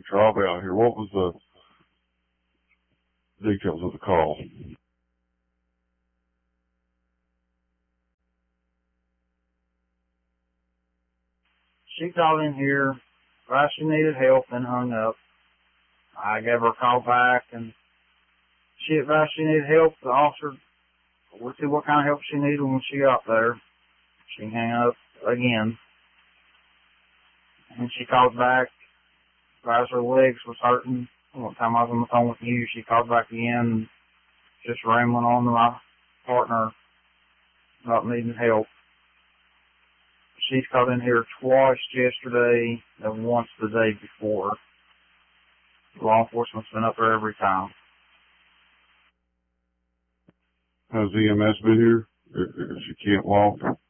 I'll be out here. What was the details of the call? She called in here, advised she needed help, and hung up. I gave her a call back, and she advised she needed help. The officer, we'll see what kind of help she needed when she got there. She hung up again. And she called back, advised her legs was hurting. One time I was on the phone with you, she called back again, just rambling on to my partner about needing help. She's called in here twice yesterday and once the day before. Law enforcement's been up there every time. Has EMS been here? If she can't walk?